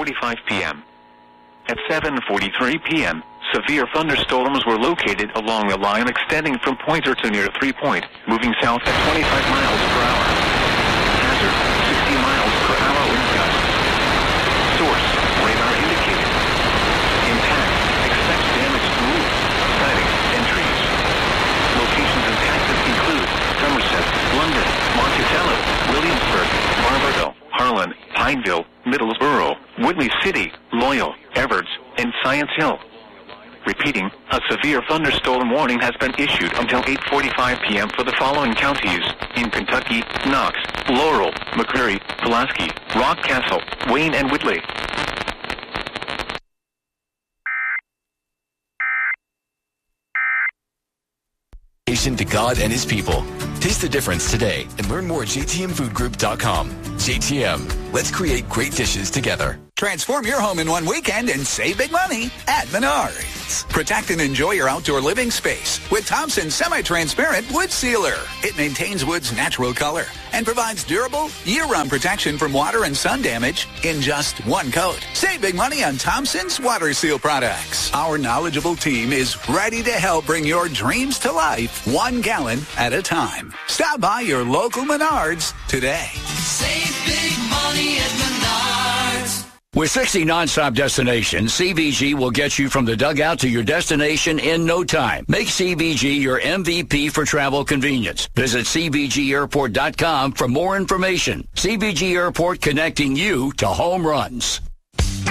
8:45 p.m. At 7:43 p.m., severe thunderstorms were located along a line extending from Pointer to near 3 Point, moving south at 25 miles per hour. Hazard, 60 miles per hour wind gusts. Source, radar indicated. Impact, expects damage to roofs, siding, and trees. Locations impacted include Somerset, London, Monticello, Williamsburg, Barberville, Harlan, Pineville, Middlesboro, Woodley City, Loyal, Everts, and Science Hill. Repeating, a severe thunderstorm warning has been issued until 8:45 p.m. for the following counties in Kentucky: Knox, Laurel, McCreary, Pulaski, Rockcastle, Wayne, and Whitley. To God and His people. Taste the difference today and learn more at jtmfoodgroup.com. JTM. Let's create great dishes together. Transform your home in one weekend and save big money at Menards. Protect and enjoy your outdoor living space with Thompson's semi-transparent wood sealer. It maintains wood's natural color and provides durable, year-round protection from water and sun damage in just one coat. Save big money on Thompson's water seal products. Our knowledgeable team is ready to help bring your dreams to life 1 gallon at a time. Stop by your local Menards today. Save big money at Menards. With 60 nonstop destinations, CVG will get you from the dugout to your destination in no time. Make CVG your MVP for travel convenience. Visit CVGAirport.com for more information. CVG Airport, connecting you to home runs.